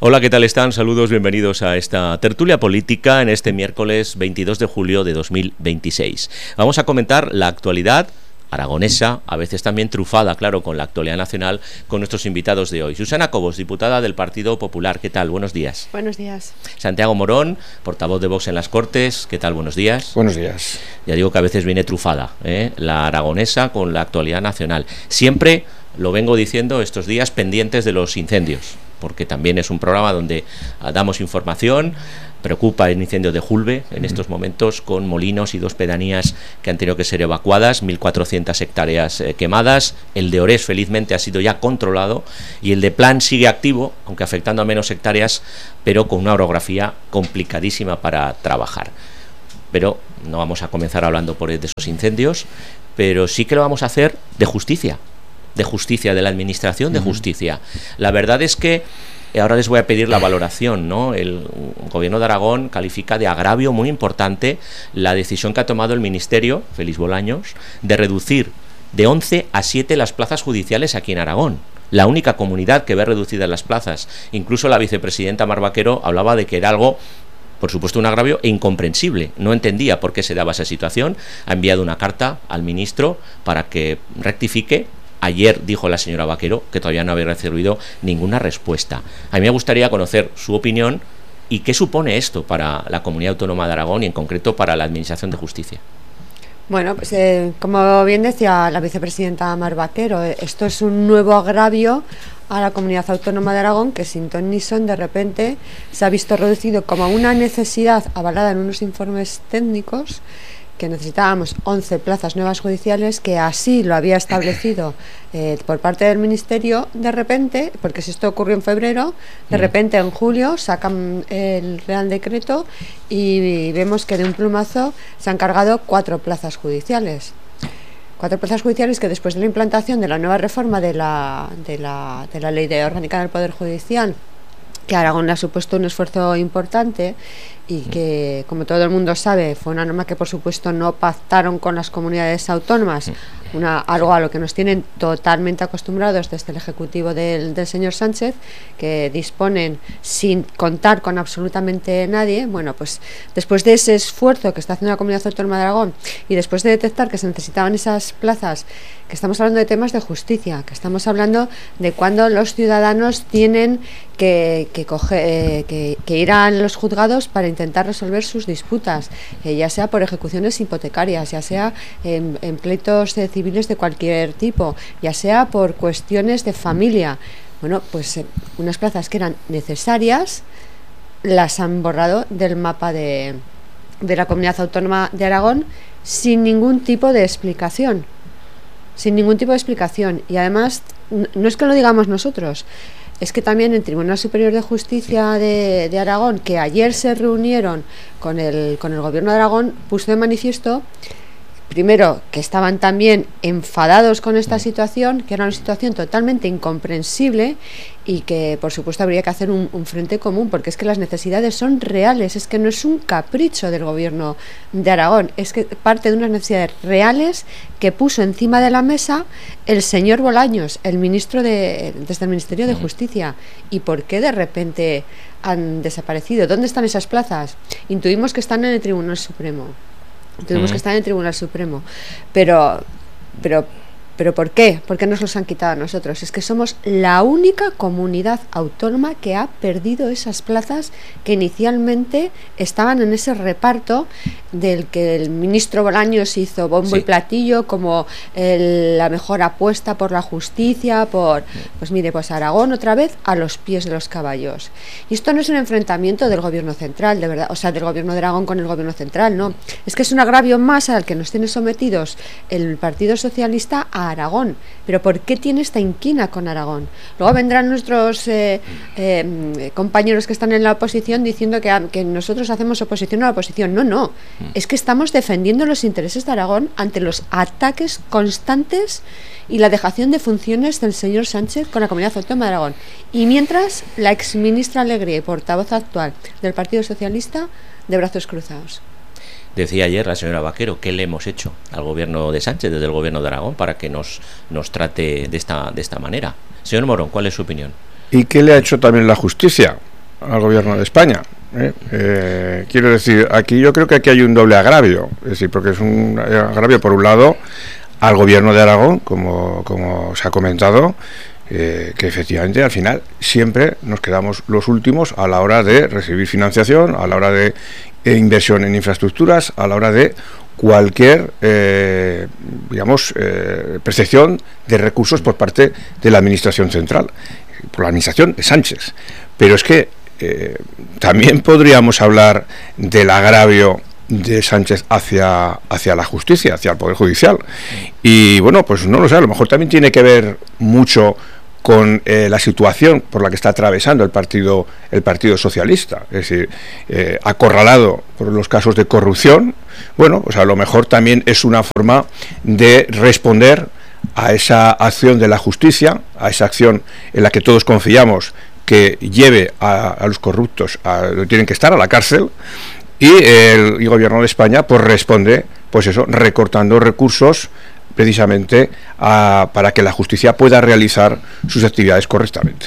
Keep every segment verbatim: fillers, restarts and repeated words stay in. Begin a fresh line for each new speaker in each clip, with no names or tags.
Hola, ¿qué tal están? Saludos, bienvenidos a esta tertulia política en este miércoles veintidós de julio de dos mil veintiséis. Vamos a comentar la actualidad aragonesa, a veces también trufada, claro, con la actualidad nacional, con nuestros invitados de hoy. Susana Cobos, diputada del Partido Popular, ¿qué tal? Buenos días.
Buenos días.
Santiago Morón, portavoz de Vox en las Cortes, ¿qué tal? Buenos días.
Buenos días.
Ya digo que a veces viene trufada, ¿eh? la aragonesa con la actualidad nacional. Siempre, lo vengo diciendo estos días, pendientes de los incendios, porque también es un programa donde damos información. Preocupa el incendio de Julbe en estos momentos, con molinos y dos pedanías que han tenido que ser evacuadas, mil cuatrocientas hectáreas eh, quemadas. El de Orés felizmente ha sido ya controlado y el de Plan sigue activo, aunque afectando a menos hectáreas, pero con una orografía complicadísima para trabajar. Pero no vamos a comenzar hablando por de esos incendios, pero sí que lo vamos a hacer de justicia, de justicia, de la administración de justicia. La verdad es que ahora les voy a pedir la valoración, ¿no? El gobierno de Aragón califica de agravio muy importante la decisión que ha tomado el Ministerio, Félix Bolaños, de reducir de once a siete las plazas judiciales aquí en Aragón. La única comunidad que ve reducidas las plazas. Incluso la vicepresidenta Mar Vaquero hablaba de que era algo, por supuesto, un agravio e incomprensible. No entendía por qué se daba esa situación. Ha enviado una carta al ministro para que rectifique. Ayer dijo la señora Vaquero que todavía no había recibido ninguna respuesta. A mí me gustaría conocer su opinión y qué supone esto para la Comunidad Autónoma de Aragón y en concreto para la Administración de Justicia.
Bueno, pues eh, como bien decía la vicepresidenta Mar Vaquero, esto es un nuevo agravio a la Comunidad Autónoma de Aragón que sin ton ni son de repente se ha visto reducido como una necesidad avalada en unos informes técnicos, que necesitábamos once plazas nuevas judiciales, que así lo había establecido eh, por parte del Ministerio. De repente, porque si esto ocurrió en febrero, de repente en julio sacan el Real Decreto y vemos que de un plumazo se han cargado cuatro plazas judiciales. Cuatro plazas judiciales que después de la implantación de la nueva reforma de la, de la, de la Ley de Orgánica del Poder Judicial, que Aragón ha supuesto un esfuerzo importante y que, como todo el mundo sabe, fue una norma que por supuesto no pactaron con las comunidades autónomas, una, algo a lo que nos tienen totalmente acostumbrados desde el Ejecutivo del, del señor Sánchez, que disponen sin contar con absolutamente nadie. Bueno, pues después de ese esfuerzo que está haciendo la Comunidad Autónoma de Aragón y después de detectar que se necesitaban esas plazas, que estamos hablando de temas de justicia, que estamos hablando de cuando los ciudadanos tienen que, que, coger, eh, que, que ir a los juzgados para intentar resolver sus disputas, eh, ya sea por ejecuciones hipotecarias, ya sea en, en pleitos eh, civiles de cualquier tipo, ya sea por cuestiones de familia. Bueno, pues eh, unas plazas que eran necesarias las han borrado del mapa de, de la Comunidad Autónoma de Aragón sin ningún tipo de explicación. Sin ningún tipo de explicación. Y además, no es que lo digamos nosotros, es que también el Tribunal Superior de Justicia de, de Aragón, que ayer se reunieron con el, con el Gobierno de Aragón, puso de manifiesto, primero, que estaban también enfadados con esta situación, que era una situación totalmente incomprensible y que, por supuesto, habría que hacer un, un frente común, porque es que las necesidades son reales, es que no es un capricho del Gobierno de Aragón, es que parte de unas necesidades reales que puso encima de la mesa el señor Bolaños, el ministro de, desde el Ministerio de Justicia. ¿Y por qué de repente han desaparecido? ¿Dónde están esas plazas? Intuimos que están en el Tribunal Supremo. Tuvimos uh-huh. que estar en el Tribunal Supremo, pero, pero, pero ¿por qué? ¿Por qué nos los han quitado a nosotros? Es que somos la única comunidad autónoma que ha perdido esas plazas que inicialmente estaban en ese reparto del que el ministro Bolaños hizo bombo sí. y platillo como el, la mejor apuesta por la justicia, por, pues mire, pues Aragón otra vez a los pies de los caballos. Y esto no es un enfrentamiento del gobierno central, de verdad, o sea, del gobierno de Aragón con el gobierno central, no. Es que es un agravio más al que nos tiene sometidos el Partido Socialista a Aragón. Pero ¿por qué tiene esta inquina con Aragón? Luego vendrán nuestros eh, eh, compañeros que están en la oposición diciendo que, que nosotros hacemos oposición a la oposición. No, no. Es que estamos defendiendo los intereses de Aragón ante los ataques constantes y la dejación de funciones del señor Sánchez con la Comunidad Autónoma de Aragón. Y mientras, la exministra Alegría y portavoz actual del Partido Socialista de brazos cruzados.
Decía ayer la señora Vaquero, ¿qué le hemos hecho al gobierno de Sánchez, desde el gobierno de Aragón, para que nos, nos trate de esta, de esta manera? Señor Morón, ¿cuál es su opinión?
¿Y qué le ha hecho también la justicia? al gobierno de España. ¿eh? Eh, quiero decir, aquí yo creo que aquí hay un doble agravio, es decir, porque es un agravio por un lado al gobierno de Aragón, como, como se ha comentado, eh, que efectivamente al final siempre nos quedamos los últimos a la hora de recibir financiación, a la hora de eh, inversión en infraestructuras, a la hora de cualquier, eh, digamos, eh, percepción de recursos por parte de la Administración Central, por la Administración de Sánchez. Pero es que eh, también podríamos hablar del agravio de Sánchez hacia, hacia la justicia, hacia el Poder Judicial. Y bueno, pues no lo sé, a lo mejor también tiene que ver mucho con eh, la situación por la que está atravesando el partido el partido socialista, es decir, eh, acorralado por los casos de corrupción. Bueno, pues a lo mejor también es una forma de responder a esa acción de la justicia, a esa acción en la que todos confiamos que lleve a, a los corruptos a donde tienen que estar, a la cárcel, y el, el gobierno de España pues responde, pues eso, recortando recursos precisamente a, para que la justicia pueda realizar sus actividades correctamente.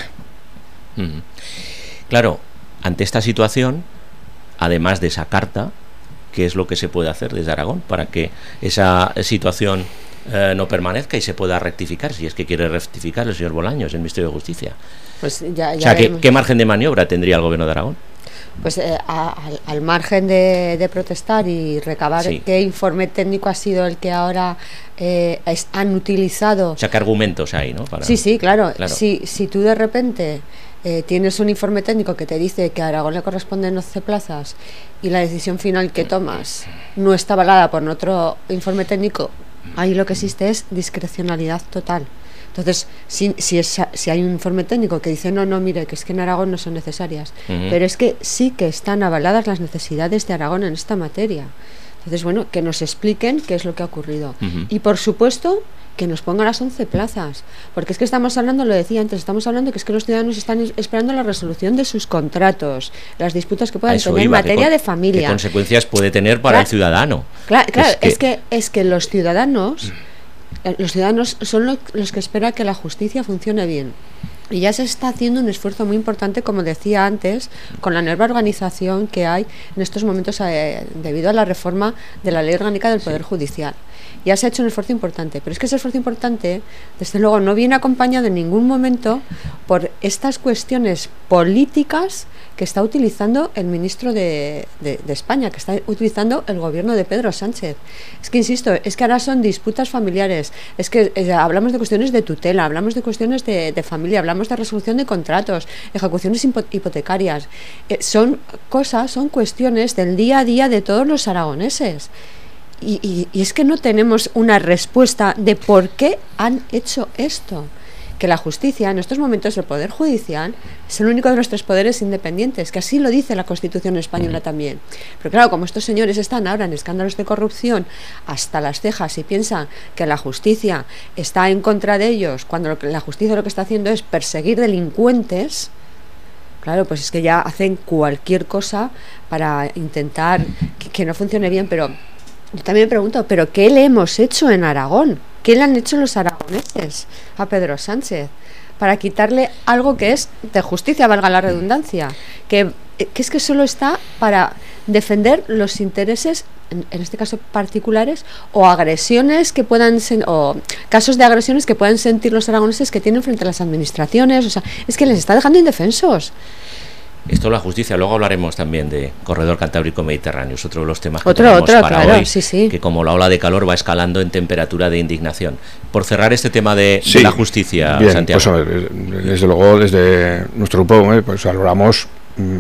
Mm. Claro, ante esta situación, además de esa carta, ¿qué es lo que se puede hacer desde Aragón para que esa situación eh, no permanezca y se pueda rectificar, si es que quiere rectificar el señor Bolaños, el Ministerio de Justicia?
Pues ya, ya
o sea, ¿qué, ¿qué margen de maniobra tendría el gobierno de Aragón?
Pues eh, a, al, al margen de, de protestar y recabar sí. qué informe técnico ha sido el que ahora eh, es, han utilizado.
O sea, ¿qué argumentos hay, no? Para...
Sí, sí, claro.
claro.
Si, si tú de repente eh, tienes un informe técnico que te dice que a Aragón le corresponden doce plazas y la decisión final que tomas no está avalada por otro informe técnico, ahí lo que existe es discrecionalidad total. Entonces, si, si, es, si hay un informe técnico que dice, no, no, mire, que es que en Aragón no son necesarias, uh-huh. pero es que sí que están avaladas las necesidades de Aragón en esta materia. Entonces, bueno, que nos expliquen qué es lo que ha ocurrido. Uh-huh. Y, por supuesto, que nos pongan las once plazas, porque es que estamos hablando, lo decía antes, estamos hablando que es que los ciudadanos están esperando la resolución de sus contratos, las disputas que puedan tener en materia de familia.
¿Qué consecuencias puede tener para
claro,
el ciudadano?
Claro, claro es, que... es que es que los ciudadanos... Los ciudadanos son lo, los que esperan que la justicia funcione bien. Y ya se está haciendo un esfuerzo muy importante, como decía antes, con la nueva organización que hay en estos momentos eh, debido a la reforma de la Ley Orgánica del Poder sí. Judicial. Ya se ha hecho un esfuerzo importante, pero es que ese esfuerzo importante, desde luego, no viene acompañado en ningún momento por estas cuestiones políticas que está utilizando el ministro de, de, de España, que está utilizando el gobierno de Pedro Sánchez. Es que, insisto, es que ahora son disputas familiares, es que eh, hablamos de cuestiones de tutela, hablamos de cuestiones de, de familia, hablamos de resolución de contratos, ejecuciones hipotecarias. Eh, son cosas, son cuestiones del día a día de todos los aragoneses. Y, y, y es que no tenemos una respuesta de por qué han hecho esto. Que la justicia, en estos momentos el Poder Judicial, es el único de los tres poderes independientes, que así lo dice la Constitución española también. Pero claro, como estos señores están ahora en escándalos de corrupción hasta las cejas y piensan que la justicia está en contra de ellos, cuando lo que, la justicia lo que está haciendo es perseguir delincuentes, claro, pues es que ya hacen cualquier cosa para intentar que, que no funcione bien. Pero yo también me pregunto, ¿pero qué le hemos hecho en Aragón? ¿Qué le han hecho los aragoneses a Pedro Sánchez para quitarle algo que es de justicia, valga la redundancia? Que, que es que solo está para defender los intereses, en, en este caso particulares, o agresiones que puedan ser, o casos de agresiones que puedan sentir los aragoneses que tienen frente a las administraciones. O sea, es que les está dejando indefensos.
Esto la justicia, luego hablaremos también de Corredor Cantábrico Mediterráneo, es otro de los temas que
otro,
tenemos
otro,
para
claro,
hoy,
sí, sí.
que como la ola de calor va escalando en temperatura de indignación. Por cerrar este tema de,
sí,
de la justicia,
bien,
Santiago.
Pues, a ver, desde luego, desde nuestro grupo, eh, pues valoramos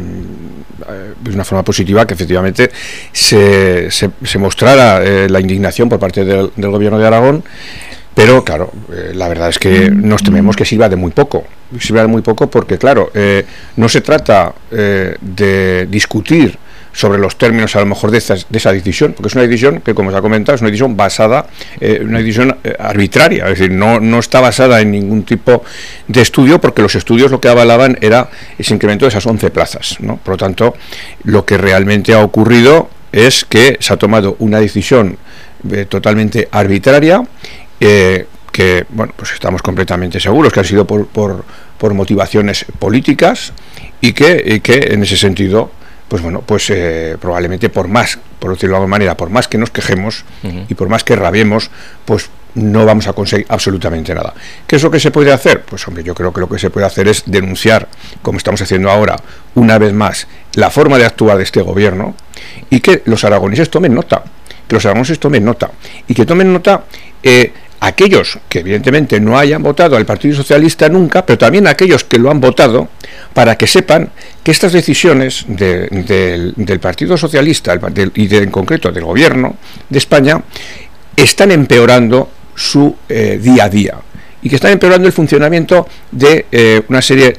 mmm, de una forma positiva que efectivamente se, se, se mostrara eh, la indignación por parte del, del Gobierno de Aragón. Pero, claro, eh, la verdad es que nos tememos que sirva de muy poco. Sirva de muy poco porque, claro, eh, no se trata eh, de discutir sobre los términos, a lo mejor, de, estas, de esa decisión, porque es una decisión que, como se ha comentado, es una decisión basada, eh, una decisión eh, arbitraria, es decir, no, no está basada en ningún tipo de estudio, porque los estudios lo que avalaban era ese incremento de esas once plazas, ¿no? Por lo tanto, lo que realmente ha ocurrido es que se ha tomado una decisión eh, totalmente arbitraria, Eh, que, bueno, pues estamos completamente seguros que ha sido por, por, por motivaciones políticas y que, y que en ese sentido, pues bueno, pues eh, probablemente por más, por decirlo de alguna manera, por más que nos quejemos uh-huh. y por más que rabiemos, pues no vamos a conseguir absolutamente nada. ¿Qué es lo que se puede hacer? Pues hombre, yo creo que lo que se puede hacer es denunciar, como estamos haciendo ahora, una vez más, la forma de actuar de este gobierno y que los aragoneses tomen nota, que los aragoneses tomen nota y que tomen nota eh, aquellos que evidentemente no hayan votado al Partido Socialista nunca, pero también aquellos que lo han votado, para que sepan que estas decisiones de, de, del Partido Socialista el, y de, en concreto del Gobierno de España están empeorando su eh, día a día y que están empeorando el funcionamiento de eh, una serie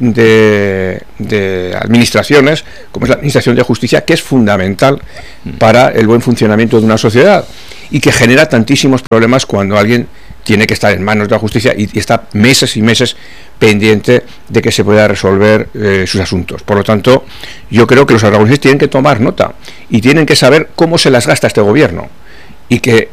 de, de administraciones, como es la Administración de Justicia, que es fundamental para el buen funcionamiento de una sociedad y que genera tantísimos problemas cuando alguien tiene que estar en manos de la justicia y, y está meses y meses pendiente de que se pueda resolver eh, sus asuntos. Por lo tanto, yo creo que los aragoneses tienen que tomar nota y tienen que saber cómo se las gasta este gobierno y que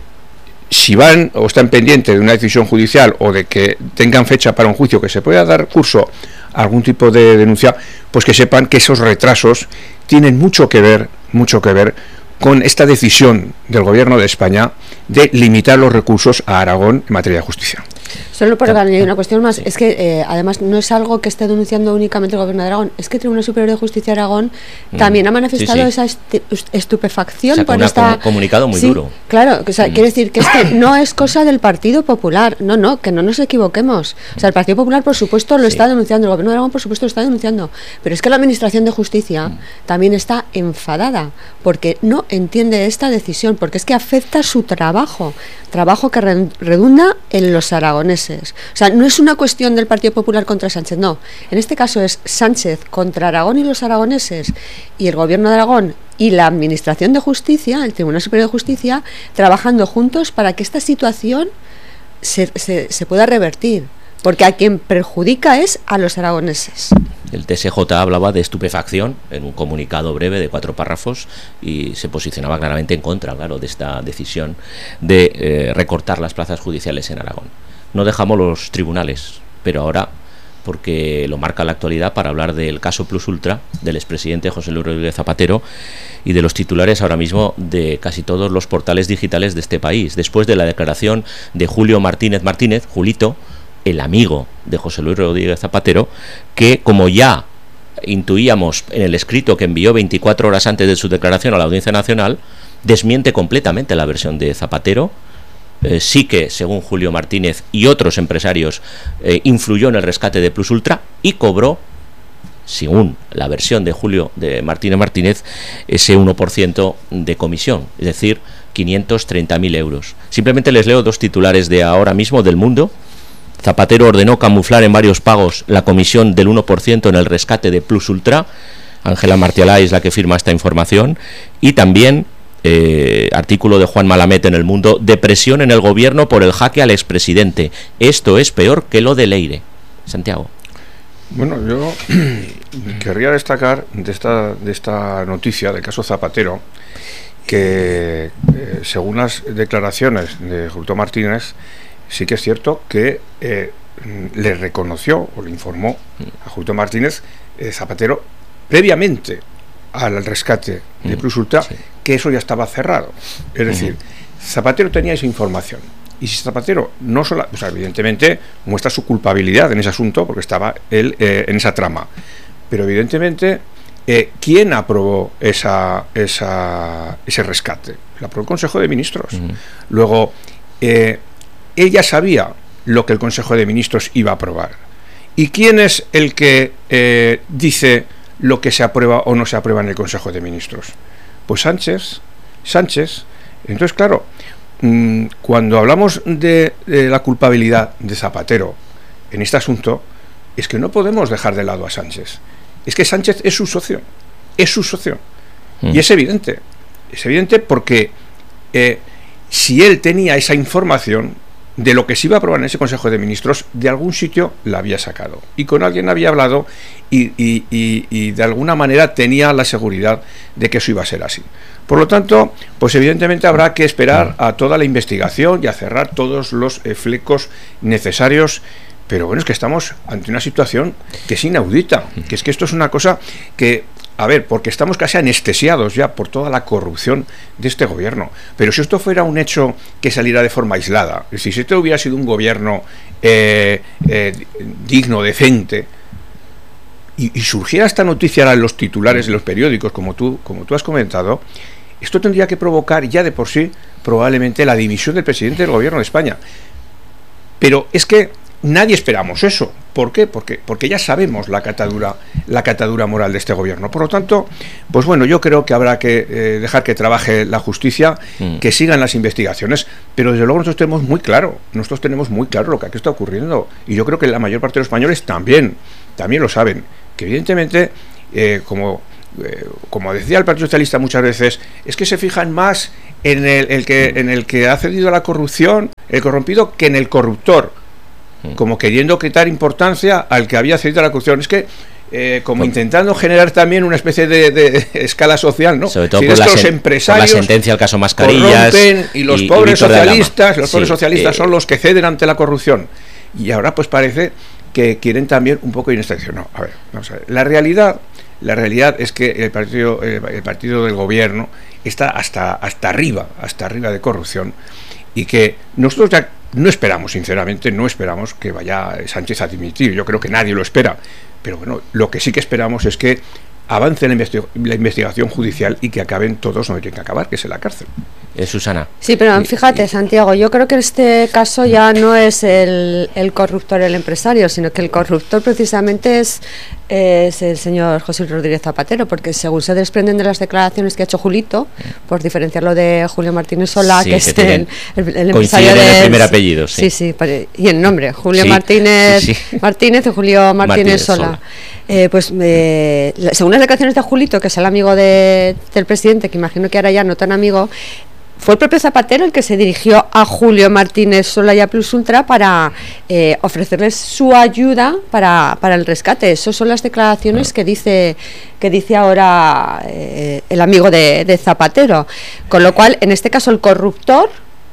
si van o están pendientes de una decisión judicial o de que tengan fecha para un juicio que se pueda dar curso a algún tipo de denuncia, pues que sepan que esos retrasos tienen mucho que ver, mucho que ver con esta decisión del Gobierno de España de limitar los recursos a Aragón en materia de justicia.
Solo por añadir una cuestión más, es que eh, además no es algo que esté denunciando únicamente el Gobierno de Aragón, es que el Tribunal Superior de Justicia de Aragón mm. también ha manifestado sí, sí. esa estupefacción
por
esta...
un comunicado muy
sí,
duro.
Claro, o sea, mm. quiere decir que es que no es cosa del Partido Popular, no, no, que no nos equivoquemos. O sea, el Partido Popular, por supuesto, lo sí. está denunciando, el Gobierno de Aragón, por supuesto, lo está denunciando, pero es que la Administración de Justicia mm. también está enfadada porque no entiende esta decisión, porque es que afecta su trabajo, trabajo que redunda en los aragoneses. O sea, no es una cuestión del Partido Popular contra Sánchez, no. En este caso es Sánchez contra Aragón y los aragoneses, y el Gobierno de Aragón y la Administración de Justicia, el Tribunal Superior de Justicia, trabajando juntos para que esta situación se, se, se pueda revertir, porque a quien perjudica es a los aragoneses.
El T S J hablaba de estupefacción en un comunicado breve de cuatro párrafos y se posicionaba claramente en contra, claro, de esta decisión de eh, recortar las plazas judiciales en Aragón. No dejamos los tribunales, pero ahora, porque lo marca la actualidad, para hablar del caso Plus Ultra del expresidente José Luis Rodríguez Zapatero y de los titulares ahora mismo de casi todos los portales digitales de este país, después de la declaración de Julio Martínez Martínez, Julito, el amigo de José Luis Rodríguez Zapatero, que, como ya intuíamos en el escrito que envió veinticuatro horas antes de su declaración a la Audiencia Nacional, desmiente completamente la versión de Zapatero. Eh, sí que, según Julio Martínez y otros empresarios, eh, influyó en el rescate de Plus Ultra y cobró, según la versión de Julio de Martínez Martínez, ese uno por ciento de comisión, es decir, quinientos treinta mil euros. Simplemente les leo dos titulares de ahora mismo del Mundo. Zapatero ordenó camuflar en varios pagos la comisión del uno por ciento en el rescate de Plus Ultra. Ángela Martialá es la que firma esta información. Y también, eh, artículo de Juan Malamet en El Mundo, depresión en el gobierno por el jaque al expresidente. Esto es peor que lo de Leire. Santiago.
Bueno, yo querría destacar de esta, de esta noticia del caso Zapatero que, eh, según las declaraciones de Julio Martínez, sí que es cierto que eh, le reconoció o le informó a Julio Martínez eh, Zapatero previamente al rescate de Plus Ultra sí. que eso ya estaba cerrado. Es decir, uh-huh. Zapatero tenía esa información. Y si Zapatero no solo, o sea, evidentemente muestra su culpabilidad en ese asunto porque estaba él eh, en esa trama. Pero evidentemente, eh, ¿quién aprobó esa, esa, ese rescate? Lo aprobó el Consejo de Ministros. Uh-huh. Luego, eh, ella sabía lo que el Consejo de Ministros iba a aprobar. ¿Y quién es el que eh, dice lo que se aprueba o no se aprueba en el Consejo de Ministros? Pues Sánchez. Sánchez. Entonces, claro, mmm, cuando hablamos de, de la culpabilidad de Zapatero en este asunto, es que no podemos dejar de lado a Sánchez. Es que Sánchez es su socio. Es su socio. Mm. Y es evidente. Es evidente porque eh, si él tenía esa información de lo que se iba a aprobar en ese Consejo de Ministros, de algún sitio la había sacado y con alguien había hablado y, y, y, y de alguna manera tenía la seguridad de que eso iba a ser así. Por lo tanto, pues evidentemente habrá que esperar a toda la investigación y a cerrar todos los eh, flecos necesarios pero bueno, es que estamos ante una situación que es inaudita, que es que esto es una cosa que, a ver, porque estamos casi anestesiados ya por toda la corrupción de este gobierno, pero si esto fuera un hecho que saliera de forma aislada, si esto hubiera sido un gobierno eh, eh, digno, decente, y, y surgiera esta noticia en los titulares de los periódicos, como tú, como tú has comentado, esto tendría que provocar ya de por sí probablemente la dimisión del presidente del gobierno de España. Pero es que nadie esperamos eso. ¿Por qué? Porque, porque ya sabemos la catadura, la catadura moral de este gobierno. Por lo tanto, pues bueno, yo creo que habrá que eh, dejar que trabaje la justicia, mm. que sigan las investigaciones, pero desde luego nosotros tenemos muy claro, nosotros tenemos muy claro lo que aquí está ocurriendo, y yo creo que la mayor parte de los españoles también, también lo saben, que evidentemente, eh, como, eh, como decía el Partido Socialista muchas veces, es que se fijan más en el, el que, en el que ha cedido a la corrupción, el corrompido, que en el corruptor, como queriendo quitar importancia al que había cedido a la corrupción. Es que eh, como por, intentando generar también una especie de, de escala social, ¿no?
Sobre todo
si
por, la
los
sen,
empresarios
por la sentencia al caso Mascarillas
corrompen, y los y, pobres y socialistas, los sí, pobres socialistas
eh,
son los que ceden ante la corrupción. Y ahora pues parece que quieren también un poco de instrucción. No, a ver, vamos a ver. La realidad, la realidad es que el partido, el, el partido del gobierno está hasta hasta arriba, hasta arriba de corrupción, y que nosotros ya no esperamos, sinceramente, no esperamos que vaya Sánchez a dimitir. Yo creo que nadie lo espera. Pero bueno, lo que sí que esperamos es que avance la, investig la investigación judicial y que acaben todos donde tienen que acabar, que es en la cárcel.
Eh, Susana.
Sí, pero fíjate, Santiago, yo creo que en este caso ya no es el, el corruptor el empresario, sino que el corruptor precisamente es, es el señor José Rodríguez Zapatero, porque según se desprenden de las declaraciones que ha hecho Julito, por diferenciarlo de Julio Martínez Solá, sí, que, que es el, el, el empresario del
el primer apellido, sí.
Sí, sí, y el nombre, Julio
sí,
Martínez
sí, sí.
Martínez y Julio Martínez,
Martínez
Solá.
Solá.
Eh, pues eh, según las declaraciones de Julito, que es el amigo de, del presidente, que imagino que ahora ya no tan amigo, fue el propio Zapatero el que se dirigió a Julio Martínez Solá y a Plus Ultra para eh, ofrecerles su ayuda para, para el rescate. Esas son las declaraciones que dice que dice ahora eh, el amigo de, de Zapatero. Con lo cual, en este caso, el corruptor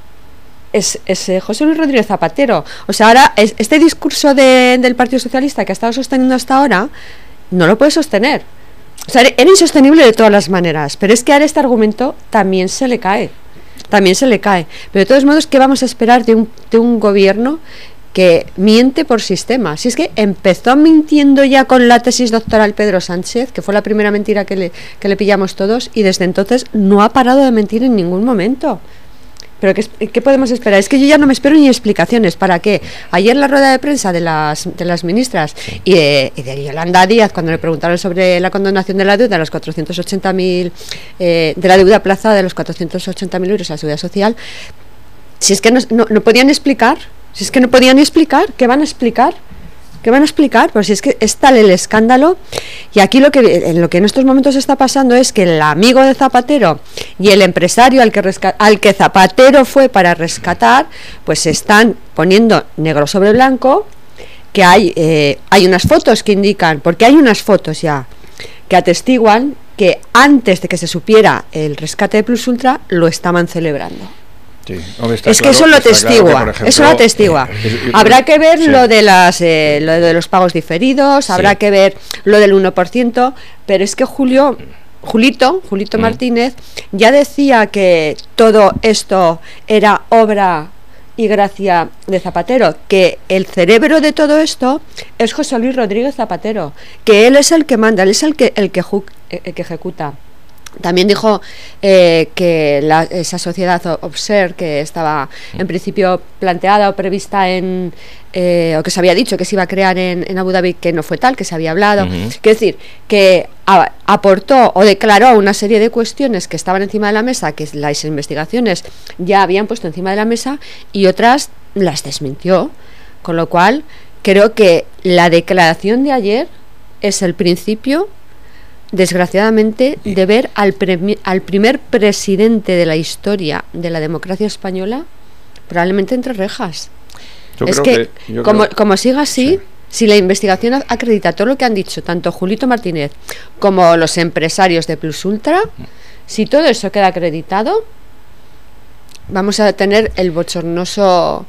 es, es eh, José Luis Rodríguez Zapatero. O sea, ahora es, este discurso de, del Partido Socialista que ha estado sosteniendo hasta ahora no lo puede sostener. O sea, era insostenible de todas las maneras, pero es que ahora este argumento también se le cae. También se le cae. Pero de todos modos, ¿qué vamos a esperar de un, de un gobierno que miente por sistema? Si es que empezó mintiendo ya con la tesis doctoral Pedro Sánchez, que fue la primera mentira que le, que le pillamos todos, y desde entonces no ha parado de mentir en ningún momento. Pero ¿qué, ¿qué podemos esperar? Es que yo ya no me espero ni explicaciones. ¿Para qué? Ayer la rueda de prensa de las, de las ministras y de, y de Yolanda Díaz, cuando le preguntaron sobre la condonación de la deuda, los cuatrocientos ochenta mil, eh, de la deuda aplazada de los cuatrocientos ochenta mil euros a la seguridad social, si es que no, no, no podían explicar, si es que no podían explicar, ¿qué van a explicar? ¿Qué van a explicar? Pues si es que es tal el escándalo. Y aquí lo que en lo que en estos momentos está pasando es que el amigo de Zapatero y el empresario al que resca- al que Zapatero fue para rescatar, pues se están poniendo negro sobre blanco, que hay eh, hay unas fotos que indican, porque hay unas fotos ya que atestiguan que antes de que se supiera el rescate de Plus Ultra lo estaban celebrando.
Sí, hombre,
es
claro,
que eso lo atestigua,
claro ejemplo,
eso lo atestigua. Eh, habrá que ver sí. lo de las eh, lo de los pagos diferidos, sí. habrá que ver lo del uno por ciento, pero es que Julio Julito, Julito mm. Martínez ya decía que todo esto era obra y gracia de Zapatero, que el cerebro de todo esto es José Luis Rodríguez Zapatero, que él es el que manda, él es el que el que, el que ejecuta. También dijo eh, que la, esa sociedad Observe, que estaba en principio planteada o prevista en eh, o que se había dicho que se iba a crear en, en Abu Dhabi, que no fue tal, que se había hablado, uh-huh. es decir, que a, aportó o declaró una serie de cuestiones que estaban encima de la mesa, que las investigaciones ya habían puesto encima de la mesa, y otras las desmintió, con lo cual creo que la declaración de ayer es el principio, desgraciadamente, de ver al, premi- al primer presidente de la historia de la democracia española probablemente entre rejas. Yo es que, que como, creo... como siga así, sí. si la investigación acredita todo lo que han dicho tanto Julito Martínez como los empresarios de Plus Ultra, si todo eso queda acreditado, vamos a tener el bochornoso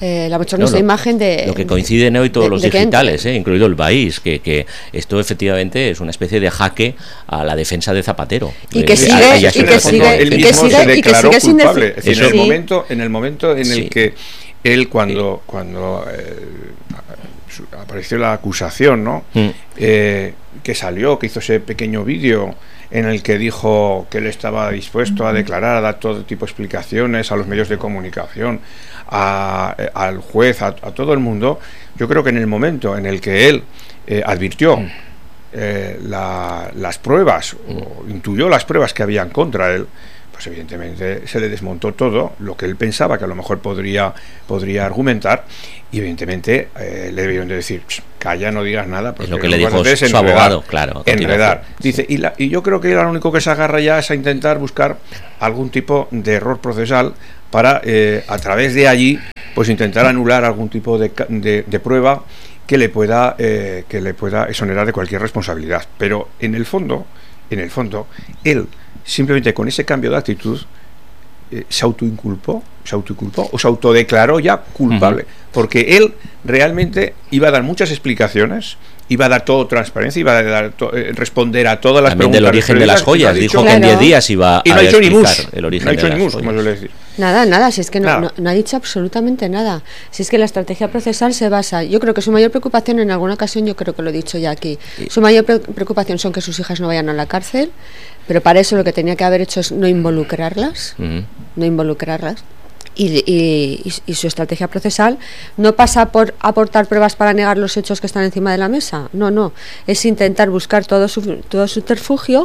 eh, la bochornosa
no, no,
imagen de...
Lo que coinciden hoy todos
de,
los
de
digitales, eh, incluido el país, que, que esto efectivamente es una especie de jaque a la defensa de Zapatero.
Y que
eh,
sigue,
a, a
y que sigue,
él
y
mismo
que sigue,
se declaró
y que sigue
culpable.
Sin
es decir,
sí.
en el momento, en el momento en
sí.
el que él cuando, sí. cuando eh, apareció la acusación, ¿no? Mm. Eh, que salió, que hizo ese pequeño vídeo en el que dijo que él estaba dispuesto a declarar, a dar todo tipo de explicaciones a los medios de comunicación, a, al juez, a, a todo el mundo. Yo creo que en el momento en el que él eh, advirtió eh, la, las pruebas, o intuyó las pruebas que habían contra él, pues evidentemente se le desmontó todo lo que él pensaba que a lo mejor podría, podría argumentar, y evidentemente eh, le debieron de decir, calla, no digas nada, porque
es lo que le dijo su
enredar,
abogado, claro,
enredar. Dice, y, la, y yo creo que lo único que se agarra ya es a intentar buscar algún tipo de error procesal para eh, a través de allí pues intentar anular algún tipo de, de, de prueba que le pueda eh, que le pueda exonerar de cualquier responsabilidad. Pero en el fondo, en el fondo, él simplemente con ese cambio de actitud eh, se autoinculpó, se autoinculpó o se autodeclaró ya culpable, uh-huh. porque él realmente iba a dar muchas explicaciones, iba a dar todo transparencia, iba a dar to- eh, responder a todas las
También
preguntas.
También del origen de las joyas, dijo, dijo claro. que en diez días iba
y no
a
ha dicho
explicar
ni mus,
el origen
no ha dicho
de
ni
las
mus,
joyas.
como suele decir.
Nada, nada, si es que no,
nada.
no, no ha dicho absolutamente nada. Si es que la estrategia procesal se basa, yo creo que su mayor preocupación, en alguna ocasión yo creo que lo he dicho ya aquí, sí. su mayor pre- preocupación son que sus hijas no vayan a la cárcel, pero para eso lo que tenía que haber hecho es no involucrarlas, uh-huh. no involucrarlas. Y, y, y su estrategia procesal no pasa por aportar pruebas para negar los hechos que están encima de la mesa, no, no, es intentar buscar todo su, todo subterfugio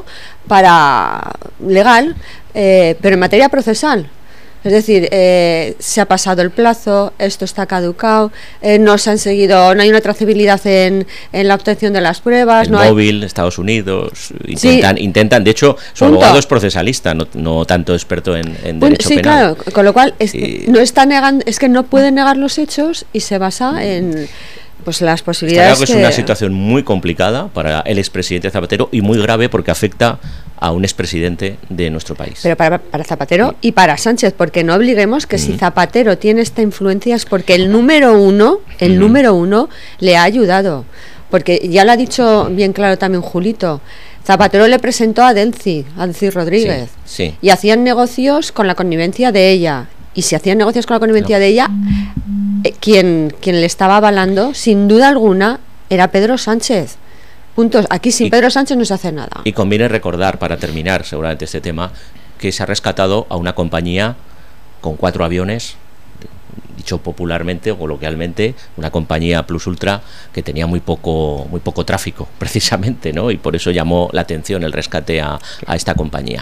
para legal, eh, pero en materia procesal. Es decir, eh, se ha pasado el plazo, esto está caducado, eh, no se han seguido, no hay una trazabilidad en, en la obtención de las pruebas.
El
no
móvil,
hay...
Estados Unidos, intentan, sí. intentan, de hecho, su
Punto.
abogado es procesalista, no, no tanto experto en, en derecho
sí,
penal.
Sí, claro, con lo cual es,
y...
no está negando, es que no puede negar los hechos y se basa en pues las posibilidades.
Está claro que,
que
es una situación muy complicada para el expresidente Zapatero y muy grave porque afecta a un expresidente de nuestro país.
Pero para, para Zapatero sí. y para Sánchez, porque no obliguemos que mm. si Zapatero tiene esta influencia es porque el número uno, el mm. número uno le ha ayudado. Porque ya lo ha dicho bien claro también Julito, Zapatero le presentó a Delcy, a Delcy Rodríguez,
sí, sí.
y hacían negocios con la connivencia de ella. Y si hacían negocios con la connivencia no. de ella, eh, quien, quien le estaba avalando, sin duda alguna, era Pedro Sánchez. Puntos. Aquí sin y, Pedro Sánchez no se hace nada.
Y conviene recordar, para terminar seguramente este tema, que se ha rescatado a una compañía con cuatro aviones, dicho popularmente o coloquialmente, una compañía Plus Ultra que tenía muy poco muy poco tráfico, precisamente, ¿no? Y por eso llamó la atención el rescate a, a esta compañía.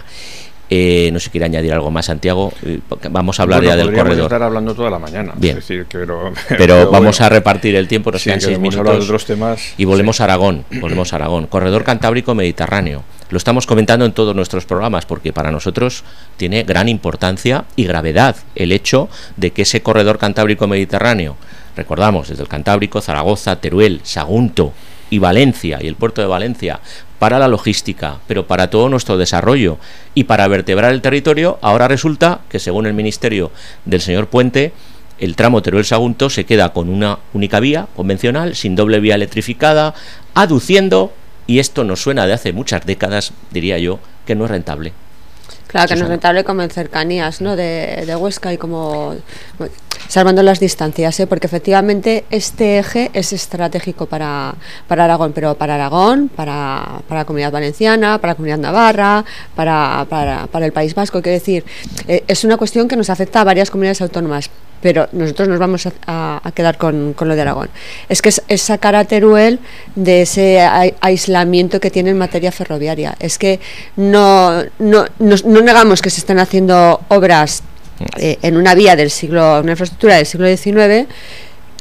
Eh, no sé si quiere añadir algo más, Santiago. Vamos a hablar
bueno,
ya del corredor.
Estar hablando toda la mañana.
Bien.
Es decir, que pero,
pero,
pero
vamos
bueno.
a repartir el tiempo, nos
sí,
quedan seis minutos.
Hablar de otros temas.
Y volvemos
sí.
a Aragón. Volvemos a Aragón. Corredor Cantábrico Mediterráneo. Lo estamos comentando en todos nuestros programas porque para nosotros tiene gran importancia y gravedad el hecho de que ese corredor Cantábrico Mediterráneo, recordamos, desde el Cantábrico, Zaragoza, Teruel, Sagunto y Valencia y el puerto de Valencia, para la logística, pero para todo nuestro desarrollo y para vertebrar el territorio, ahora resulta que según el ministerio del señor Puente, el tramo Teruel-Sagunto se queda con una única vía convencional, sin doble vía electrificada, aduciendo, y esto nos suena de hace muchas décadas, diría yo, que no es rentable.
Claro, que no es rentable como en cercanías, ¿no? de, de Huesca y como salvando las distancias, ¿eh? Porque efectivamente este eje es estratégico para, para Aragón, pero para Aragón, para, para la Comunidad Valenciana, para la Comunidad Navarra, para, para, para el País Vasco, quiero decir, eh, es una cuestión que nos afecta a varias comunidades autónomas, pero nosotros nos vamos a, a, a quedar con, con lo de Aragón. Es que es, es sacar a Teruel de ese a, aislamiento que tiene en materia ferroviaria. Es que no, no, no, no negamos que se están haciendo obras eh, en una vía del siglo, una infraestructura del siglo diecinueve.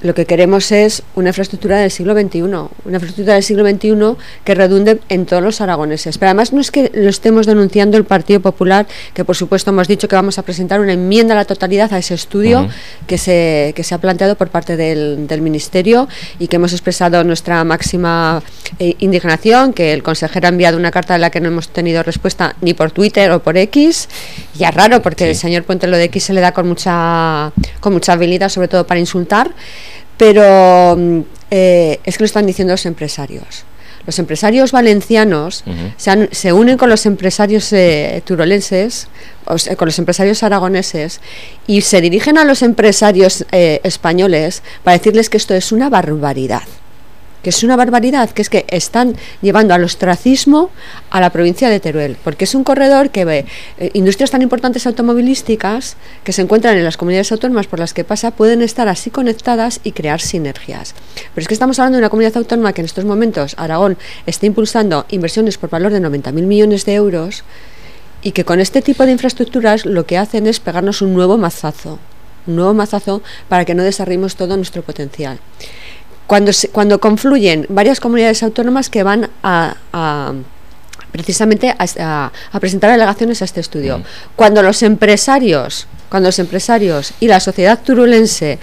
lo que queremos es una infraestructura del siglo veintiuno, una infraestructura del siglo veintiuno que redunde en todos los aragoneses. Pero además no es que lo estemos denunciando el Partido Popular, que por supuesto hemos dicho que vamos a presentar una enmienda a la totalidad a ese estudio uh-huh. que, se, que se ha planteado por parte del, del Ministerio y que hemos expresado nuestra máxima eh, indignación, que el consejero ha enviado una carta de la que no hemos tenido respuesta ni por Twitter o por X. Ya es raro porque sí. el señor Puente lo de X se le da con mucha, con mucha habilidad, sobre todo para insultar, pero eh, es que lo están diciendo los empresarios. Los empresarios valencianos uh-huh. se, han, se unen con los empresarios eh, turolenses, o sea, con los empresarios aragoneses, y se dirigen a los empresarios eh, españoles para decirles que esto es una barbaridad. que es una barbaridad, que es que están llevando al ostracismo a la provincia de Teruel, porque es un corredor que ve eh, industrias tan importantes automovilísticas que se encuentran en las comunidades autónomas por las que pasa, pueden estar así conectadas y crear sinergias. Pero es que estamos hablando de una comunidad autónoma que en estos momentos, Aragón, está impulsando inversiones por valor de noventa mil millones de euros y que con este tipo de infraestructuras lo que hacen es pegarnos un nuevo mazazo, un nuevo mazazo para que no desarrollemos todo nuestro potencial. Cuando, se, cuando confluyen varias comunidades autónomas que van a, a precisamente a, a, a presentar alegaciones a este estudio, mm. cuando los empresarios cuando los empresarios y la sociedad turulense